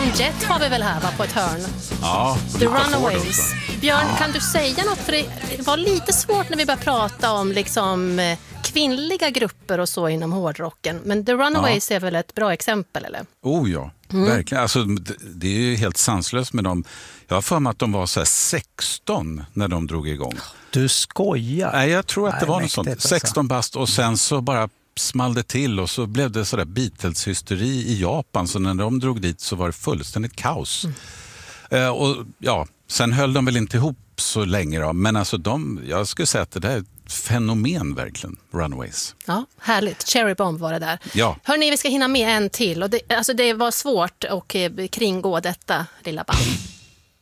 Joan Jett har vi väl här på ett hörn. Ja, The Runaways. Björn, kan du säga något? För det var lite svårt när vi började prata om liksom kvinnliga grupper och så inom hårdrocken. Men The Runaways är väl ett bra exempel, eller? Oh ja, verkligen. Alltså, det är ju helt sanslöst med dem. Jag har för mig att de var så här 16 när de drog igång. Du skojar? Nej, jag tror att det var något sånt. Alltså. 16 bast och sen så bara small det till och så blev det sådär Beatles-hysteri i Japan. Så när de drog dit så var det fullständigt kaos. Och ja, sen höll de väl inte ihop så länge då. Men alltså jag skulle säga att det där är ett fenomen verkligen, Runaways. Ja, härligt. Cherry Bomb var det där. Ja. Hörrni, vi ska hinna med en till. Och det var svårt att kringgå detta lilla band.